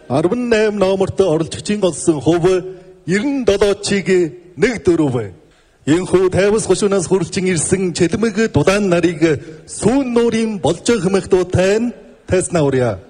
18 номерт оролцогчийн олсон хувь 97-ийг 1-4. Энэхүү тайвас гушуунаас хүрэлцэн ирсэн чэлмэг дулаан нарыг сүүн нуурын болж хэмэх дуутай нь тайснаа урья.